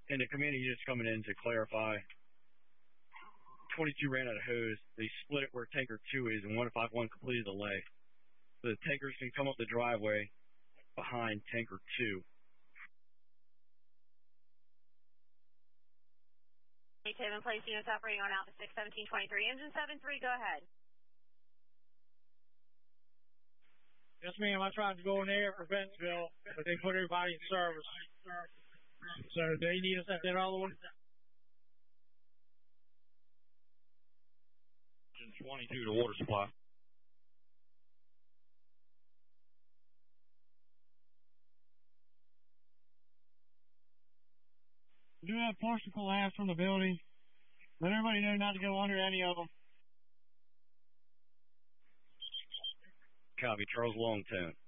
And the community just coming in to clarify. 22 ran out of hose. They split it where tanker 2 is, and 151 completed the leg. So the tankers can come up the driveway behind tanker 2. Taven place units operating on Alpha 6, 1723. Engine 73, go ahead. Yes, ma'am. I tried to go in there for Bentonville, but they put everybody in service. So they need us at that other one. Engine 22 to water supply. We do have partial collapse from the building. Let everybody know not to go under any of them. Copy, Charles Longtone.